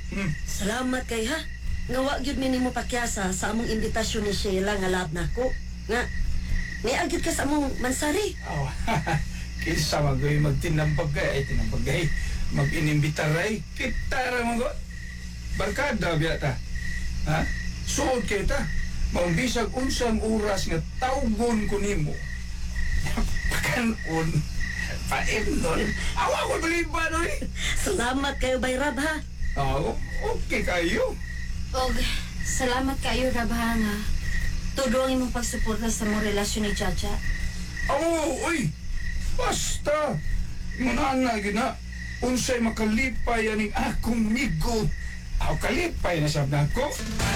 Salamat kay ha. Nga wa gyud mi nimo pakyasa sa among imbitasyon ni Sheila nga lab nako. Nga niagid ka sa among mansari. Oh, kinsa magoy magtinampag kay tinampag kay mag-inimbitaray kita ra mo go. Barkada biya ta. Ha? Suod kay ta. Mambisag unsang oras nga tawgon ko nimo. Pakanon. Paimnon. Awa ko baliban oy. Salamat kayo Bayrab ha. Oh, okay kayo. Og, salamat kayo, Rabha, nga. Todo ang imong pagsuporta sa mong relasyon ni Chacha. Oh, uy! Basta! Munana, gina. Unsay makalipay aning akong migo. Ako kalipay na sab na ko.